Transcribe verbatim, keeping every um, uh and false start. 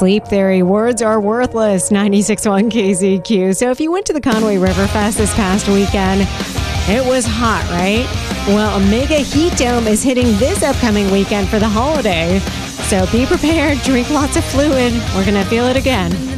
Sleep Theory, words are worthless, ninety-six point one K Z Q. So if you went to the Conway River Fest this past weekend, it was hot, right? Well, a mega heat dome is hitting this upcoming weekend for the holiday. So be prepared, drink lots of fluid. We're going to feel it again.